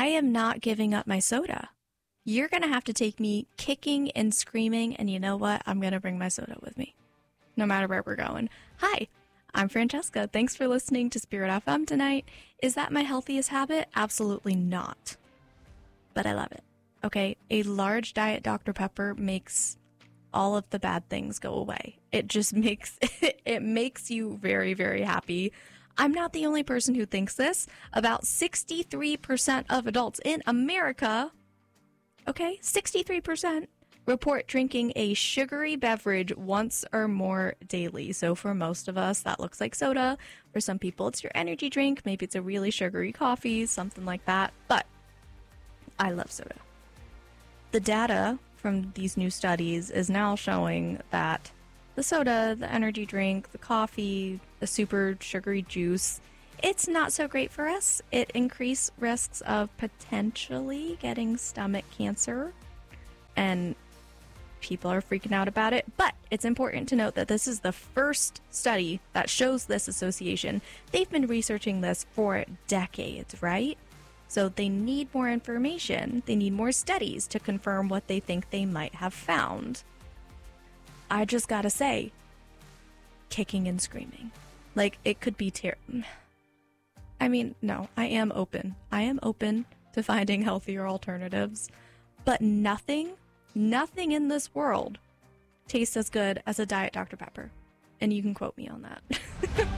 I am not giving up my soda. You're going to have to take me kicking and screaming, and you know what? I'm going to bring my soda with me, no matter where we're going. Hi, I'm Francesca. Thanks for listening to Spirit FM tonight. Is that my healthiest habit? Absolutely not. But I love it. Okay, a large Diet Dr. Pepper makes all of the bad things go away. It just makes it makes you very, very happy. I'm not the only person who thinks this. About 63% of adults in America, okay, 63% report drinking a sugary beverage once or more daily. So for most of us, that looks like soda. For some people, it's your energy drink. Maybe it's a really sugary coffee, something like that. But I love soda. The data from these new studies is now showing that the soda, the energy drink, the coffee, the super sugary juice, it's not so great for us. It increased risks of potentially getting stomach cancer, and people are freaking out about it. But it's important to note that this is the first study that shows this association. They've been researching this for decades, right? So they need more information. They need more studies to confirm what they think they might have found. I just gotta say, kicking and screaming. Like, it could be I mean, no, I am open. I am open to finding healthier alternatives. But nothing in this world tastes as good as a Diet Dr. Pepper. And you can quote me on that.